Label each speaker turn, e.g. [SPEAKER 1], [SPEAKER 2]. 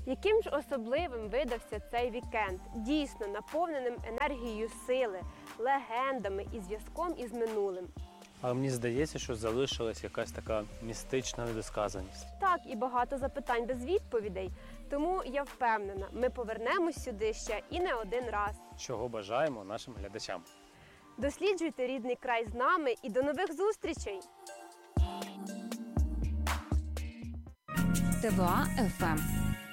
[SPEAKER 1] Яким ж особливим видався цей вікенд, дійсно наповненим енергією сили, легендами і зв'язком із минулим.
[SPEAKER 2] Але мені здається, що залишилась якась така містична недосказаність.
[SPEAKER 1] Так, і багато запитань без відповідей. Тому я впевнена, ми повернемось сюди ще і не один раз.
[SPEAKER 2] Чого бажаємо нашим глядачам.
[SPEAKER 1] Досліджуйте рідний край з нами і до нових зустрічей!
[SPEAKER 3] ТВА ФМ